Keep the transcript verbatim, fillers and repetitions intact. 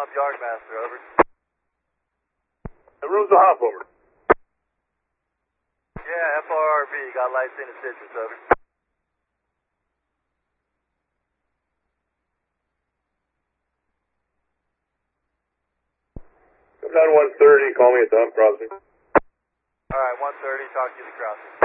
Hump Yardmaster, over. The room's a hump, over. Yeah, F R R B, got lights in the citrus, over. Come down one thirty, call me at the hump crossing. Alright, one thirty, talk to you at the crossing.